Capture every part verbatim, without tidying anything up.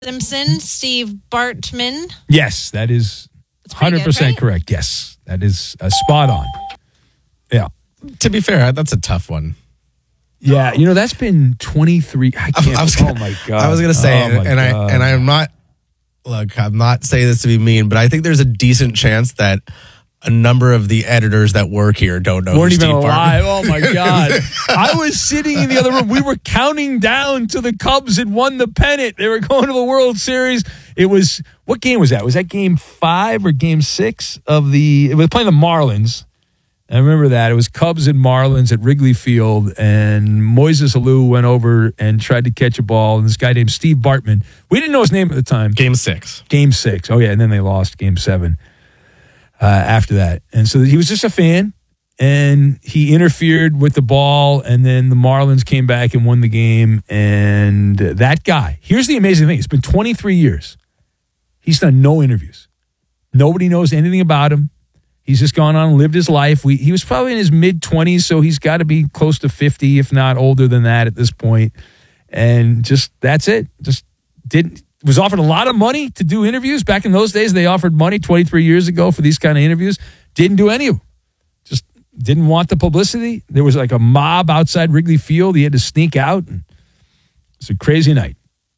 Simpson, Steve Bartman. Yes, that is one hundred percent good, right? Correct. Yes, that is uh, spot on. Yeah. To be fair, that's a tough one. Yeah, you know, that's been twenty-three. I can't. I was gonna, oh, my God. I was going to say, oh and, I, and I'm not, look, I'm not saying this to be mean, but I think there's a decent chance that a number of the editors that work here don't know. Weren't even Steve alive. Bartman. Oh my God! I was sitting in the other room. We were counting down to the Cubs had won the pennant. They were going to the World Series. It was what game was that? Was that game five or game six of the? It was playing the Marlins. I remember that. It was Cubs and Marlins at Wrigley Field, and Moises Alou went over and tried to catch a ball. And this guy named Steve Bartman. We didn't know his name at the time. Game six. Game six. Oh yeah, and then they lost game seven. Uh, after that. And so he was just a fan, and he interfered with the ball, and then the Marlins came back and won the game. And that guy, here's the amazing thing. It's been twenty-three years. He's done no interviews. Nobody knows anything about him. He's just gone on and lived his life. We, he was probably in his mid-twenties, so he's got to be close to fifty, if not older than that at this point. And just, that's it. Just didn't... was offered a lot of money to do interviews. Back in those days, they offered money twenty-three years ago for these kind of interviews. Didn't do any of them. Just didn't want the publicity. There was like a mob outside Wrigley Field. He had to sneak out. And it's a crazy night.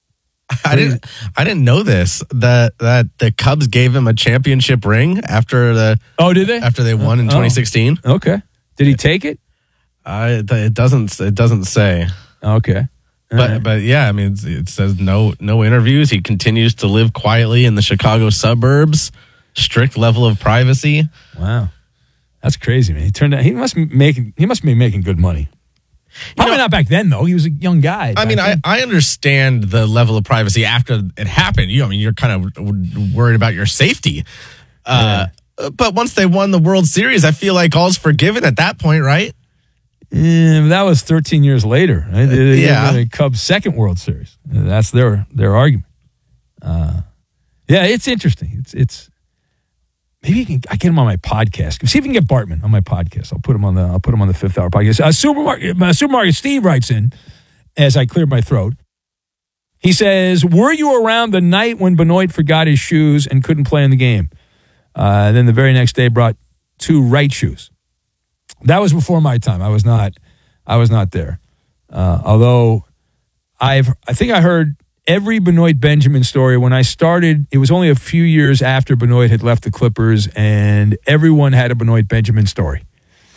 I didn't I didn't know this. That that the Cubs gave him a championship ring after the Oh, did they? After they won in oh. twenty sixteen. Okay. Did he take it? Uh, it doesn't it doesn't say. Okay. But right. but yeah, I mean it says no no interviews. He continues to live quietly in the Chicago suburbs. Strict level of privacy. Wow, that's crazy, man. He turned out he must be making he must be making good money. Probably you know, not back then though. He was a young guy. I mean, I, I understand the level of privacy after it happened. You I mean you're kind of worried about your safety. Uh, yeah. But once they won the World Series, I feel like all's forgiven at that point, right? Yeah, that was thirteen years later. Right? They, they yeah, the Cubs' second World Series. That's their their argument. Uh, yeah, it's interesting. It's it's maybe you can I get him on my podcast. See if we can get Bartman on my podcast. I'll put him on the I'll put him on the Fifth Hour podcast. Uh, supermarket uh, supermarket Steve writes in as I cleared my throat. He says, "Were you around the night when Benoit forgot his shoes and couldn't play in the game? Uh, then the very next day brought two right shoes." That was before my time. I was not, I was not there. Uh, although I've, I think I heard every Benoit Benjamin story when I started. It was only a few years after Benoit had left the Clippers, and everyone had a Benoit Benjamin story.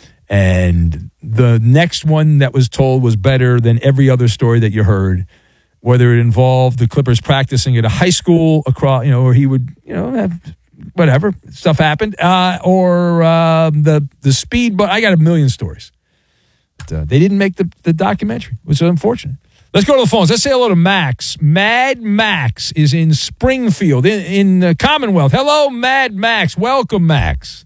And the next one that was told was better than every other story that you heard, whether it involved the Clippers practicing at a high school across, you know, or he would, you know, have. Whatever stuff happened, uh, or uh, the the speed. But I got a million stories. But, uh, they didn't make the, the documentary, which is unfortunate. Let's go to the phones. Let's say hello to Max. Mad Max is in Springfield, in in the Commonwealth. Hello, Mad Max. Welcome, Max.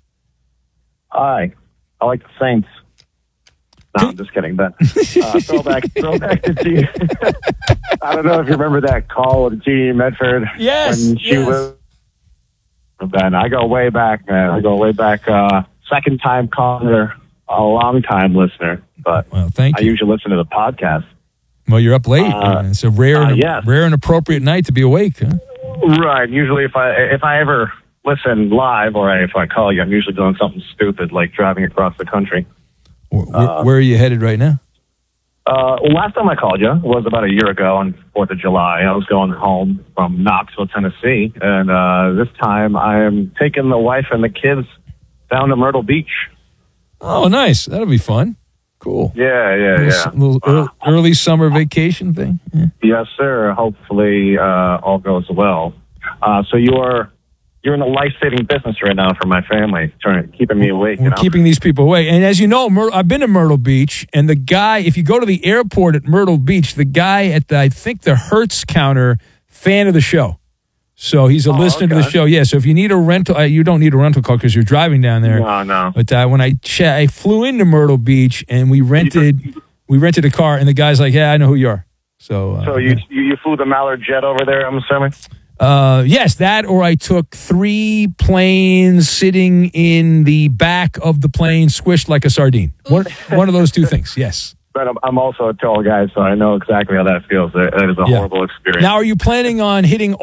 Hi. I like the Saints. No, I'm just kidding, Ben. Uh, throwback, throwback to G. I don't know if you remember that call with G. Medford. Yes. When she yes. was. Ben, I go way back, man. I go way back. Uh, second time caller, a long time listener. But well, thank I you. usually listen to the podcast. Well, you're up late. Uh, it's a rare, uh, and, yes. rare and appropriate night to be awake. Huh? Right. Usually, if I if I ever listen live or I, if I call you, I'm usually doing something stupid like driving across the country. Where, uh, where are you headed right now? Uh, well, last time I called you was about a year ago on fourth of July. I was going home from Knoxville, Tennessee, and uh, this time I am taking the wife and the kids down to Myrtle Beach. Oh, nice. That'll be fun. Cool. Yeah, yeah, little, yeah. Little early, early summer vacation thing. Yeah. Yes, sir. Hopefully uh, all goes well. Uh, so you're you're in the life-saving business right now for my family, trying keeping me awake. We're you know? keeping these people awake. And as you know, Myr- I've been to Myrtle Beach, and the guy, if you go to the airport at Myrtle Beach, the guy at the, I think the Hertz counter, fan of the show. So he's a oh, listener okay. to the show. Yeah, so if you need a rental, uh, you don't need a rental car because you're driving down there. No, no. But uh, when I ch- I flew into Myrtle Beach, and we rented we rented a car, and the guy's like, yeah, I know who you are. So, uh, so you, you you flew the Mallard jet over there, I'm assuming? Uh, yes, that or I took three planes sitting in the back of the plane, squished like a sardine. One, one of those two things, yes. but I'm, I'm also a tall guy, so I know exactly how that feels. That that is a Yeah. horrible experience. Now, are you planning on hitting